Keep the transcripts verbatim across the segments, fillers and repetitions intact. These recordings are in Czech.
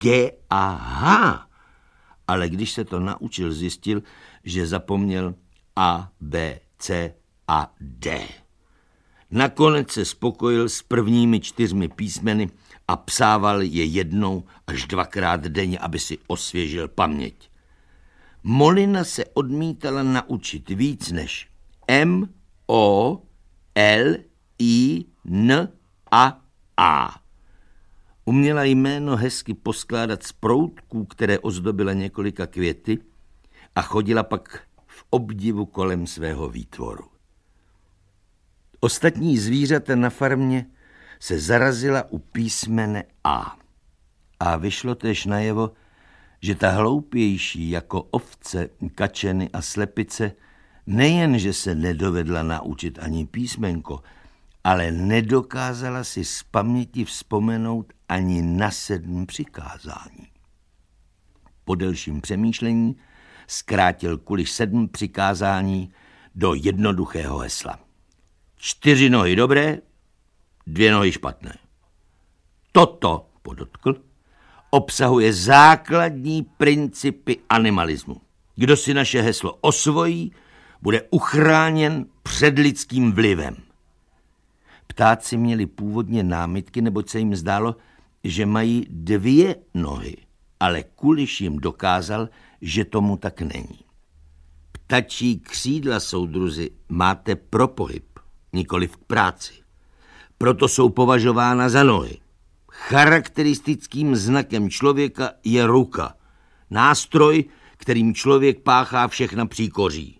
D a H. Ale když se to naučil, zjistil, že zapomněl A, B, C a D. Nakonec se spokojil s prvními čtyřmi písmeny a psával je jednou až dvakrát denně, aby si osvěžil paměť. Molina se odmítala naučit víc než M, O, L, I, N a A. Uměla jméno hezky poskládat z proutků, které ozdobila několika květy, a chodila pak v obdivu kolem svého výtvoru. Ostatní zvířata na farmě se zarazila u písmene A. A vyšlo též najevo, že ta hloupější jako ovce, kačeny a slepice nejen, že se nedovedla naučit ani písmenko, ale nedokázala si z paměti vzpomenout ani na sedm přikázání. Po delším přemýšlení zkrátil Kuliš sedm přikázání do jednoduchého hesla. Čtyři nohy dobré, dvě nohy špatné. Toto, podotkl, obsahuje základní principy animalismu. Kdo si naše heslo osvojí, bude uchráněn před lidským vlivem. Ptáci měli původně námitky, neboť se jim zdálo, že mají dvě nohy, ale Kuliš jim dokázal, že tomu tak není. Ptačí křídla, soudruzi, máte pro pohyb, nikoliv k práci. Proto jsou považována za nohy. Charakteristickým znakem člověka je ruka, nástroj, kterým člověk páchá všechna příkoří.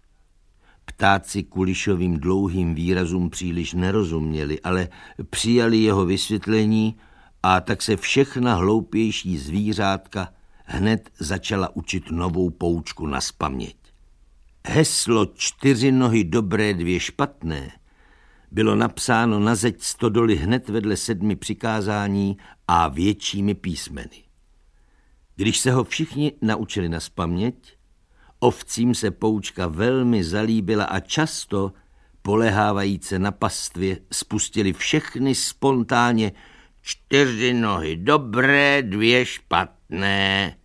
Ptáci Kulišovým dlouhým výrazům příliš nerozuměli, ale přijali jeho vysvětlení a tak se všechna hloupější zvířátka hned začala učit novou poučku nazpaměť. Heslo čtyři nohy dobré, dvě špatné bylo napsáno na zeď stodoly hned vedle sedmi přikázání a většími písmeny. Když se ho všichni naučili nazpaměť, ovcím se poučka velmi zalíbila a často, polehávajíce na pastvě, spustili všechny spontánně čtyři nohy dobré, dvě špatné.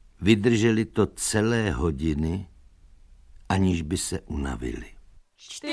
Vydrželi to celé hodiny, aniž by se unavili.